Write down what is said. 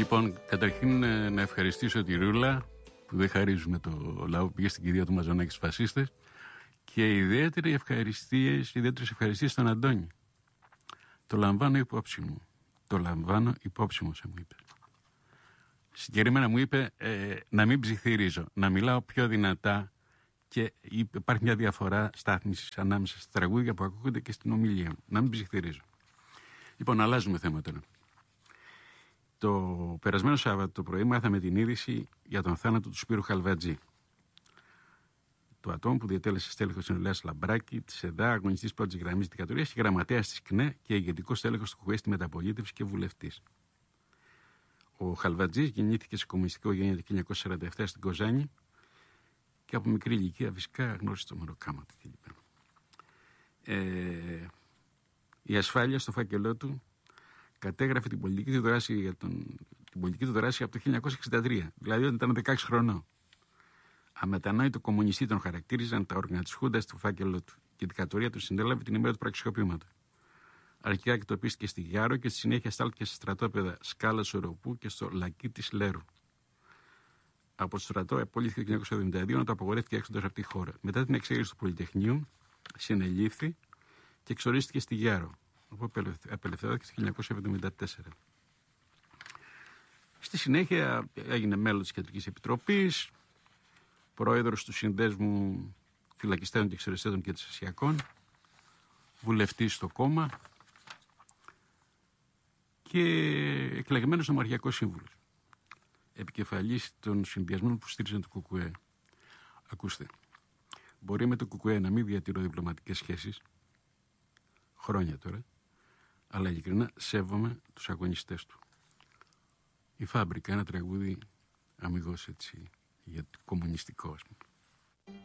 Λοιπόν, καταρχήν να ευχαριστήσω τη Ρούλα που δεν χαρίζουμε το λαό που πήγε στην κηδεία του Μαζονάκη στους φασίστες, και ιδιαίτερες ευχαριστίες στον Αντώνη. Το λαμβάνω υπόψη μου. Μου είπε. Συγκεκριμένα μου είπε να μην ψιθυρίζω, να μιλάω πιο δυνατά, και υπάρχει μια διαφορά στάθμισης ανάμεσα στα τραγούδια που ακούγονται και στην ομιλία μου. Να μην ψιθυρίζω. Λοιπόν, αλλάζουμε θέμα τώρα. Το περασμένο Σάββατο το πρωί μάθαμε την είδηση για τον θάνατο του Σπύρου Χαλβατζή, του ατόμου που διατέλεσε στέλεχος της Νεολαίας Λαμπράκη, της ΕΔΑ, αγωνιστής πρώτης γραμμής δικατορίας και γραμματέας της ΚΝΕ και ηγετικός στέλεχος του ΚΚΕ στη μεταπολίτευση και βουλευτής. Ο Χαλβατζής γεννήθηκε σε κομμουνιστική οικογένεια το 1947 στην Κοζάνη και από μικρή ηλικία φυσικά γνώρισε το μεροκάμα του κλπ. Η ασφάλεια στο φάκελό του κατέγραφε την πολιτική του δράση από το 1963, δηλαδή όταν ήταν 16 χρονών. Αμετανόητο κομμουνιστή τον χαρακτήριζαν τα όργανα της Χούντας του φάκελο του και η δικατορία του συνέλαβε την ημέρα του πραξικοπήματος. Αρχικά εκτοπίστηκε στη Γιάρο και στη συνέχεια στάλθηκε σε στρατόπεδα Σκάλα Σοροπού και στο Λακί της Λέρου. Από το στρατό απολύθηκε το 1972 να το απογορεύτηκε έξω από τη χώρα. Μετά την εξέγερση του Πολυτεχνείου, συνελήφθη και εξορίστηκε στη Γιάρο, όπου απελευθερώθηκε το 1974. Στη συνέχεια έγινε μέλος της Κεντρικής Επιτροπής, πρόεδρος του Συνδέσμου Φυλακιστέων και Εξαιρεστέτων και της Ασιακών, βουλευτής στο κόμμα και εκλεγμένος νομαρχιακός σύμβουλος, επικεφαλής των συνδυασμών που στήριζαν το ΚΚΕ. Ακούστε, μπορεί με το ΚΚΕ να μην διατηρώ διπλωματικές σχέσεις, χρόνια τώρα, αλλά ειλικρινά σέβομαι τους αγωνιστές του. Η Φάμπρικα, ένα τραγούδι αμιγώς έτσι, για το κομμουνιστικό, ας πούμε.